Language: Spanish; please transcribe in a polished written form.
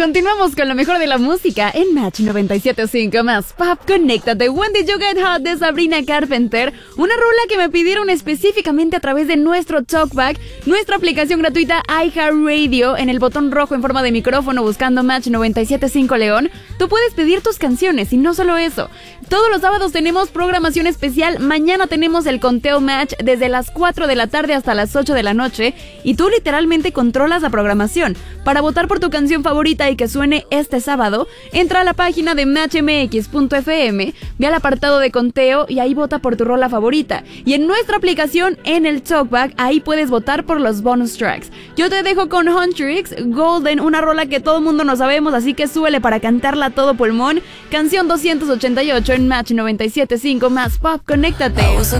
Continuamos con lo mejor de la música en Match 97.5 más Pop. Conéctate. When Did You Get Hot de Sabrina Carpenter. Una rola que me pidieron específicamente a través de nuestro Talkback, nuestra aplicación gratuita iHeartRadio. En el botón rojo en forma de micrófono buscando Match 97.5 León, tú puedes pedir tus canciones y no solo eso. Todos los sábados tenemos programación especial. Mañana tenemos el conteo Match desde las 4 de la tarde hasta las 8 de la noche y tú literalmente controlas la programación. Para votar por tu canción favorita y que suene este sábado, entra a la página de matchmx.fm, ve al apartado de conteo y ahí vota por tu rola favorita. Y en nuestra aplicación, en el Talkback, ahí puedes votar por los bonus tracks. Yo te dejo con Huntrix, Golden, una rola que todo el mundo no sabemos, así que súbele para cantarla a todo pulmón. Canción 288 en Match 97.5 más Pop. Conéctate. I was a